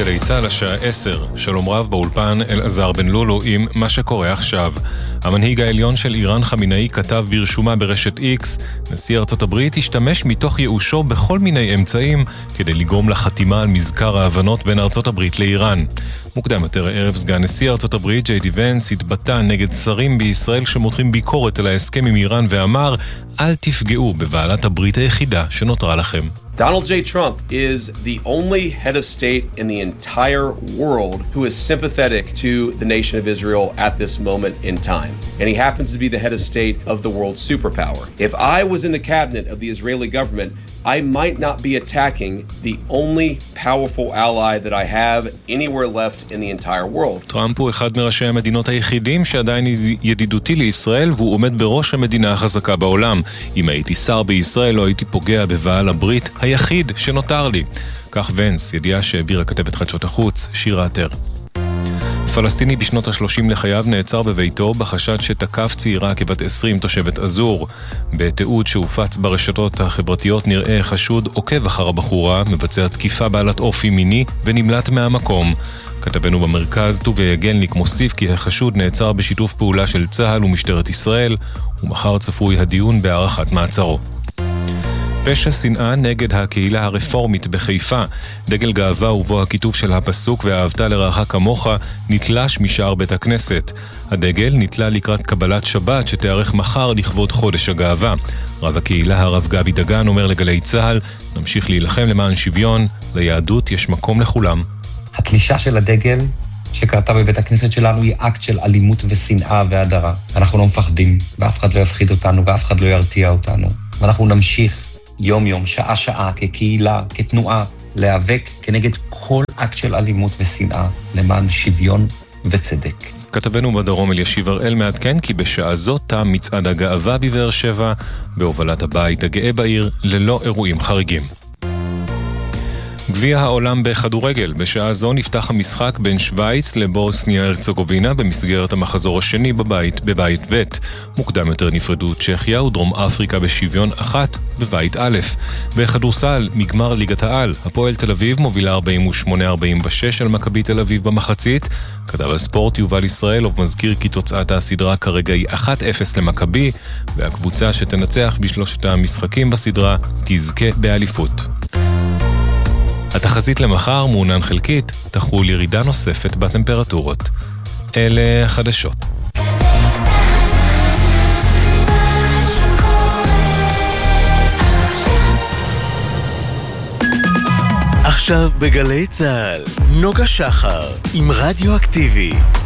גלי צהל השעה 10. שלום רב באולפן אלעזר בן לולו עם מה שקורה עכשיו. המנהיג העליון של איראן חמינאי כתב ברשומה ברשת X, נשיא ארצות הברית השתמש מתוך ייאושו בכל מיני אמצעים כדי לגרום לחתימה על מזכר ההבנות בין ארצות הברית לאיראן. מוקדם יותר הערב סגן נשיא ארצות הברית ג'יי די ונס התבטא נגד שרים בישראל שמותחים ביקורת על ההסכם עם איראן ואמר, אל תפגעו בבעלת הברית היחידה שנותרה לכם. Donald J. Trump is the only head of state in the entire world who is sympathetic to the nation of Israel at this moment in time. And he happens to be the head of state of the world's superpower. If I was in the cabinet of the Israeli government, I might not be attacking the only powerful ally that I have anywhere left in the entire world. טראמפ הוא אחד מראשי המדינות היחידים שעדיין ידידותי לישראל, והוא עומד בראש המדינה החזקה בעולם. אם הייתי שר בישראל לא הייתי פוגע בבעל הברית היחיד שנותר לי. כך ונס, ידיעה שהעבירה כתבת חדשות החוץ, שירה עטר. פלסטיני בשנות ה-30 לחייו נעצר בביתו בחשד שתקף צעירה כבת 20 תושבת אזור. בתיעוד שהופץ ברשתות החברתיות נראה חשוד עוקב אחר הבחורה, מבצע תקיפה בעלת אופי מיני ונמלט מהמקום. כתבנו במרכז טוביה יגלניק מוסיף כי החשוד נעצר בשיתוף פעולה של צה"ל ומשטרת ישראל, ומחר צפוי הדיון בהארכת מעצרו. פשע שנאה נגד הקהילה הרפורמית בחיפה. דגל גאווה ובו הכיתוב של הפסוק ואהבת לרעך כמוך נתלש משער בית הכנסת. הדגל נתלה לקראת קבלת שבת שתארך מחר לכבוד חודש הגאווה. רב הקהילה הרב גבי דגן אומר לגלי צהל, נמשיך להילחם למען שוויון, ליהדות יש מקום לכולם. התלישה של הדגל שקרתה בבית הכנסת שלנו היא אקט של אלימות ושנאה והדרה. אנחנו לא מפחדים, ואף אחד לא יפחיד אותנו ואף אחד לא ירתיע אותנו. ואנחנו נמשיך יום יום, שעה שעה, כקהילה, כתנועה, להיאבק כנגד כל אקט של אלימות ושנאה, למען שוויון וצדק. כתבנו בדרום אלישיב הראל מעדכן כי בשעה זאת תם מצעד הגאווה בבאר שבע, בהובלת הבית הגאה בעיר, ללא אירועים חריגים. גביע העולם בכדורגל. בשעה זו נפתח המשחק בין שוויץ לבוסניה הרצגובינה במסגרת המחזור השני בבית ב'. מוקדם יותר נפרדו צ'כיה ודרום אפריקה בשוויון 1 בבית א'. בכדורסל, מגמר ליגת העל, הפועל תל אביב מובילה 48-46 על מכבי תל אביב במחצית. כתב הספורט יובל ישראלוב מזכיר כי תוצאת הסדרה כרגע היא 1-0 למכבי, והקבוצה שתנצח בשלושת המשחקים בסדרה תזכה באליפות. התחזית למחר מעונן חלקית, תחול ירידה נוספת בטמפרטורות. אלה החדשות. עכשיו בגלי צהל, נוגה שחר עם רדיו אקטיבי.